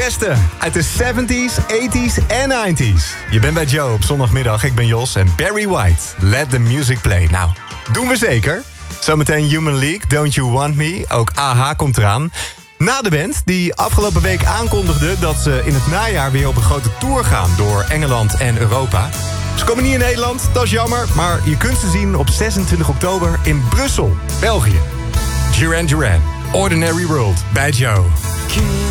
beste uit de 70s, 80s en 90s. Je bent bij Joe op zondagmiddag. Ik ben Jos en Barry White. Let the music play. Nou, doen we zeker. Zometeen Human League, Don't You Want Me. Ook AHA komt eraan. Na de band, die afgelopen week aankondigde dat ze in het najaar weer op een grote tour gaan door Engeland en Europa. Ze komen niet in Nederland, dat is jammer, maar je kunt ze zien op 26 oktober in Brussel, België. Duran Duran, Ordinary World, bij Joe.